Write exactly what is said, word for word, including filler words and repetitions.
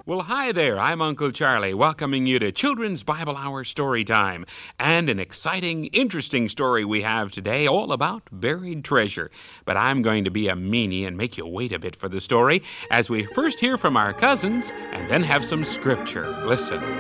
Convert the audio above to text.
Well, hi there. I'm Uncle Charlie, welcoming you to Children's Bible Hour Story Time. And an exciting, interesting story we have today, all about buried treasure. But I'm going to be a meanie and make you wait a bit for the story, as we first hear from our cousins and then have some scripture. Listen.